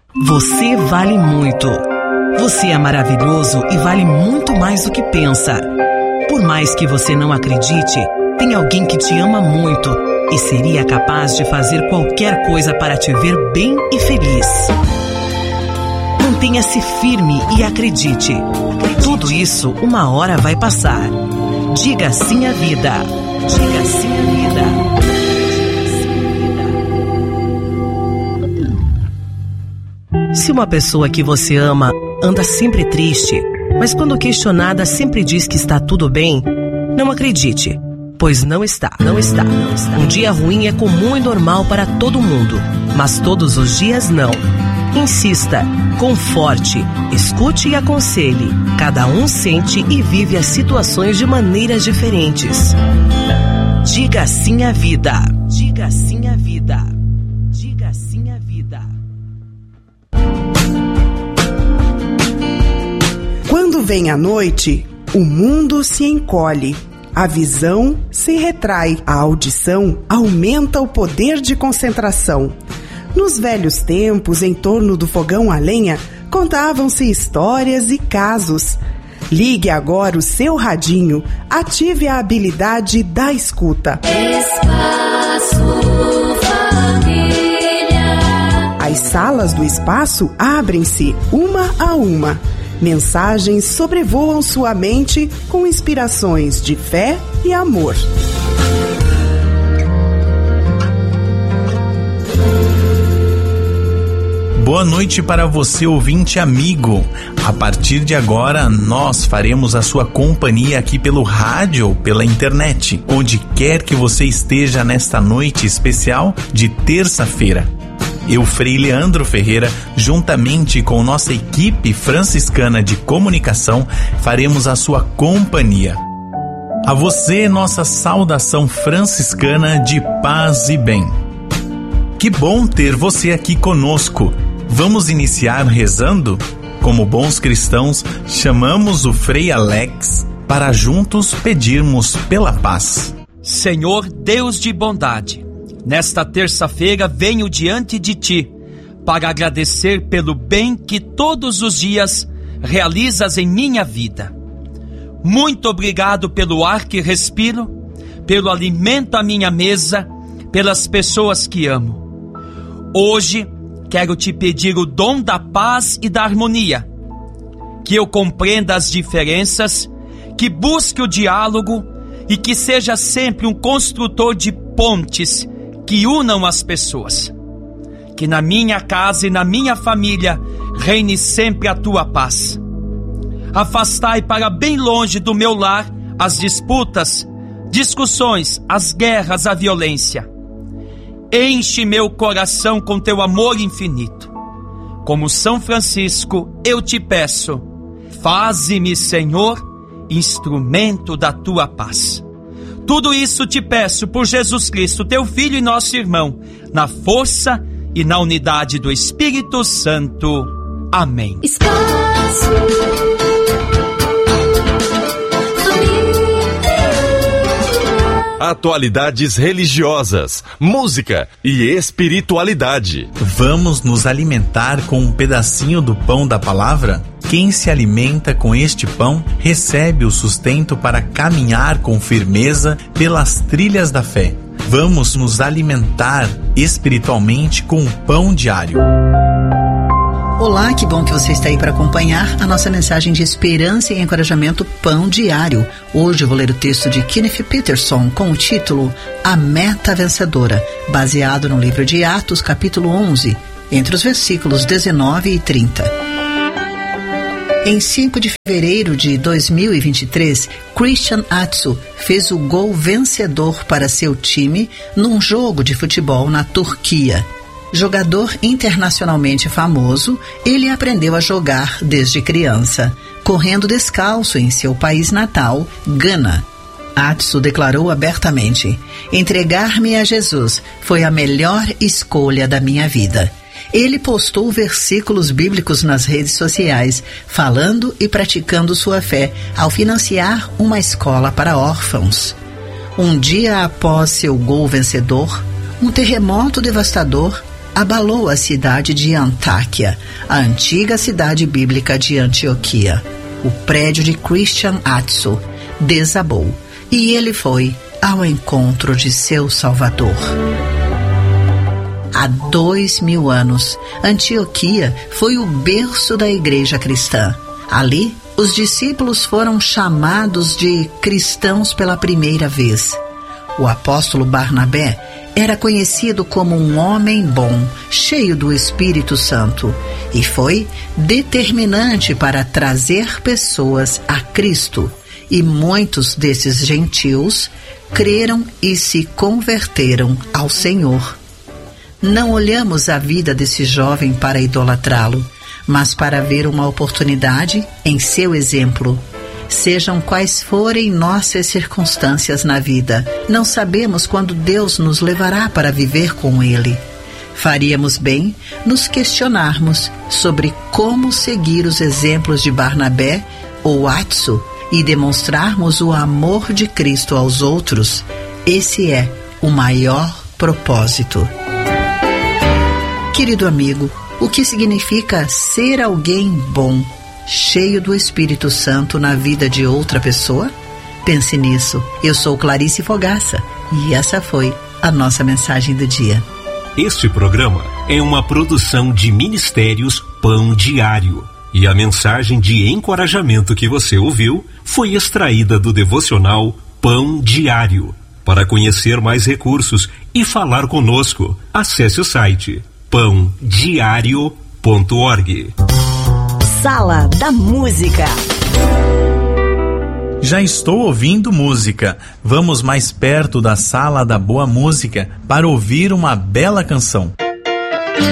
Você vale muito. Você é maravilhoso e vale muito mais do que pensa. Por mais que você não acredite, tem alguém que te ama muito e seria capaz de fazer qualquer coisa para te ver bem e feliz. Mantenha-se firme e acredite. Tudo isso uma hora vai passar. Diga sim à vida. Diga sim à vida. Se uma pessoa que você ama anda sempre triste, mas quando questionada sempre diz que está tudo bem, não acredite, pois não está. Um dia ruim é comum e normal para todo mundo, mas todos os dias não. Insista, conforte, escute e aconselhe. Cada um sente e vive as situações de maneiras diferentes. Diga sim à vida. Diga sim à vida. Diga sim à vida. Quando vem a noite, o mundo se encolhe. A visão se retrai. A audição aumenta o poder de concentração. Nos velhos tempos, em torno do fogão a lenha, contavam-se histórias e casos. Ligue agora o seu radinho, ative a habilidade da escuta. Espaço Família. As salas do espaço abrem-se uma a uma. Mensagens sobrevoam sua mente com inspirações de fé e amor. Boa noite para você, ouvinte amigo. A partir de agora, nós faremos a sua companhia aqui pelo rádio ou pela internet, onde quer que você esteja nesta noite especial de terça-feira. Eu, Frei Leandro Ferreira, juntamente com nossa equipe franciscana de comunicação, faremos a sua companhia. A você, nossa saudação franciscana de paz e bem. Que bom ter você aqui conosco. Vamos iniciar rezando? Como bons cristãos, chamamos o Frei Alex para juntos pedirmos pela paz. Senhor Deus de bondade, nesta terça-feira venho diante de Ti para agradecer pelo bem que todos os dias realizas em minha vida. Muito obrigado pelo ar que respiro, pelo alimento à minha mesa, pelas pessoas que amo. Hoje, quero te pedir o dom da paz e da harmonia, que eu compreenda as diferenças, que busque o diálogo e que seja sempre um construtor de pontes que unam as pessoas. Que na minha casa e na minha família reine sempre a tua paz. Afastai para bem longe do meu lar as disputas, discussões, as guerras, a violência. Enche meu coração com teu amor infinito. Como São Francisco, eu te peço, faze-me, Senhor, instrumento da tua paz. Tudo isso te peço por Jesus Cristo, teu Filho e nosso irmão, na força e na unidade do Espírito Santo. Amém. Espaço Atualidades religiosas, música e espiritualidade. Vamos nos alimentar com um pedacinho do pão da palavra? Quem se alimenta com este pão recebe o sustento para caminhar com firmeza pelas trilhas da fé. Vamos nos alimentar espiritualmente com o pão diário. Olá, que bom que você está aí para acompanhar a nossa mensagem de esperança e encorajamento Pão Diário. Hoje eu vou ler o texto de Kenneth Peterson com o título A Meta Vencedora, baseado no livro de Atos, capítulo 11, entre os versículos 19 e 30. Em 5 de fevereiro de 2023, Christian Atsu fez o gol vencedor para seu time num jogo de futebol na Turquia. Jogador internacionalmente famoso, ele aprendeu a jogar desde criança, correndo descalço em seu país natal, Gana. Atsu declarou abertamente: entregar-me a Jesus foi a melhor escolha da minha vida. Ele postou versículos bíblicos nas redes sociais, falando e praticando sua fé ao financiar uma escola para órfãos. Um dia após seu gol vencedor, um terremoto devastador abalou a cidade de Antáquia, a antiga cidade bíblica de Antioquia. O prédio de Christian Atsu desabou e ele foi ao encontro de seu Salvador. Há 2000 anos, Antioquia foi o berço da igreja cristã. Ali, os discípulos foram chamados de cristãos pela primeira vez. O apóstolo Barnabé era conhecido como um homem bom, cheio do Espírito Santo, e foi determinante para trazer pessoas a Cristo. E muitos desses gentios creram e se converteram ao Senhor. Não olhamos a vida desse jovem para idolatrá-lo, mas para ver uma oportunidade em seu exemplo. Sejam quais forem nossas circunstâncias na vida, não sabemos quando Deus nos levará para viver com Ele. Faríamos bem nos questionarmos sobre como seguir os exemplos de Barnabé ou Atsu e demonstrarmos o amor de Cristo aos outros. Esse é o maior propósito. Querido amigo, o que significa ser alguém bom, cheio do Espírito Santo na vida de outra pessoa? Pense nisso. Eu sou Clarice Fogaça e essa foi a nossa mensagem do dia. Este programa é uma produção de Ministérios Pão Diário e a mensagem de encorajamento que você ouviu foi extraída do devocional Pão Diário. Para conhecer mais recursos e falar conosco, acesse o site pãodiario.org. Sala da Música. Já estou ouvindo música. Vamos mais perto da Sala da Boa Música para ouvir uma bela canção.